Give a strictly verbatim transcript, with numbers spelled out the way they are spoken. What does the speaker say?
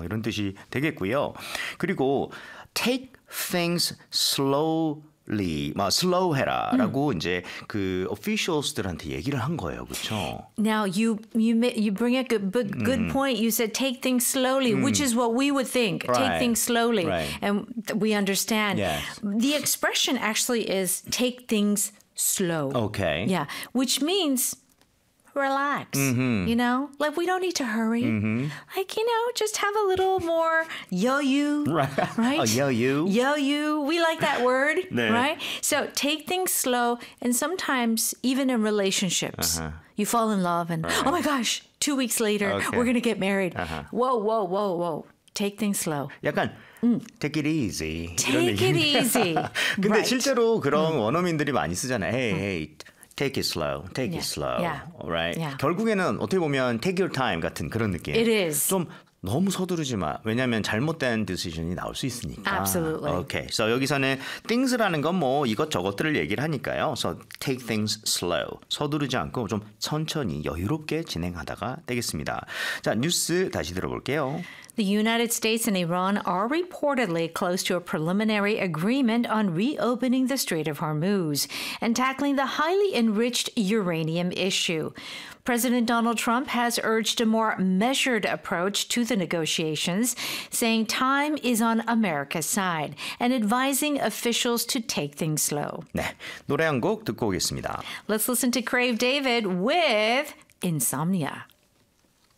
이런 뜻이 되겠고요. 그리고 take things slow 막 slow 해라라고 음. 이제 그 officials들한테 얘기를 한 거예요, 그렇죠? Now you you you bring a good good 음. point. You said take things slowly, 음. which is what we would think. Right. Take things slowly, right. and we understand. Yes. The expression actually is take things slow. Okay. Yeah, which means relax. Mm-hmm. You know, like we don't need to hurry. Mm-hmm. Like you know, just have a little more yo-you. Right. Right. Oh, yo-you. Yo-you. We like that word. 네. Right. So take things slow, and sometimes even in relationships, uh-huh. you fall in love, and right. oh my gosh, two weeks later okay. we're gonna get married. Uh-huh. Whoa, whoa, whoa, whoa. Take things slow. 약간 음. take it easy. Take it easy. 근데 right. 실제로 그런 음. 원어민들이 많이 쓰잖아요. Hey, hey. Take it slow, take yeah. it slow, yeah. right? Yeah. 결국에는 어떻게 보면 take your time 같은 그런 느낌. It is. 좀 너무 서두르지 마. 왜냐하면 잘못된 decision이 나올 수 있으니까. Absolutely. Okay. So 여기서는 things라는 건 뭐 이것저것들을 얘기를 하니까요. So take things slow. 서두르지 않고 좀 천천히 여유롭게 진행하다가 되겠습니다. 자, 뉴스 다시 들어볼게요. The United States and Iran are reportedly close to a preliminary agreement on reopening the Strait of Hormuz and tackling the highly enriched uranium issue. President Donald Trump has urged a more measured approach to the negotiations, saying time is on America's side and advising officials to take things slow. 네, 노래 한 곡 듣고 오겠습니다. Let's listen to Crave David with Insomnia.